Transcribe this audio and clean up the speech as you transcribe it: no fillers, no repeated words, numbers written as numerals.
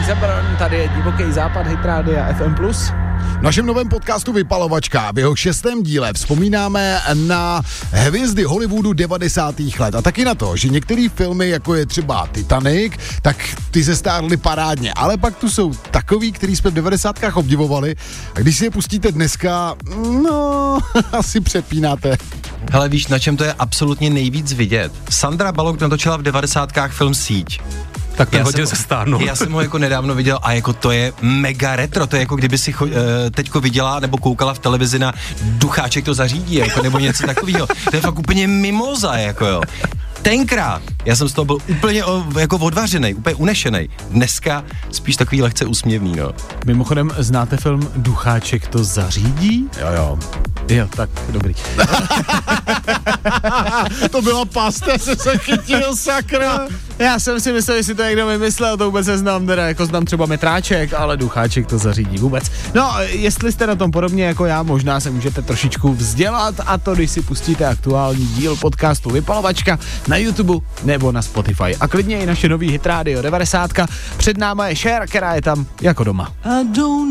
Frank Zappa, tady je Divoký západ, Hit Rádia FM+. V našem novém podcastu Vypalovačka v jeho 6. díle vzpomínáme na hvězdy Hollywoodu 90. let a taky na to, že některé filmy, jako je třeba Titanic, tak ty se stárly parádně, ale pak tu jsou takový, který jsme v 90. obdivovali a když si je pustíte dneska, no, asi přepínáte. Hele, víš, na čem to je absolutně nejvíc vidět? Sandra Bullock natočila v 90. film Síť. Tak to hodně se stárnou. Já jsem ho jako nedávno viděl a jako to je mega retro, to je jako kdyby si teďko viděla nebo koukala v televizi na Ducháček to zařídí, jako, nebo něco takového. To je fakt úplně mimoza, jako jo. Tenkrát já jsem z toho byl úplně jako odvařenej, úplně unešenej. Dneska spíš takový lehce úsměvný, no. Mimochodem, znáte film Ducháček to zařídí? Jo. Jo, tak dobrý. To byla pasta, se chytil, sakra. Já jsem si myslel, že si to někdo vymyslel, to vůbec neznám, teda jako znám třeba Metráček, ale Ducháček to zařídí vůbec. No, jestli jste na tom podobně jako já, možná se můžete trošičku vzdělat, a to když si pustíte aktuální díl podcastu Vypalovačka na YouTube nebo na Spotify. A klidně i naše nový Hit Radio 90. Před náma je Cher, která je tam jako doma.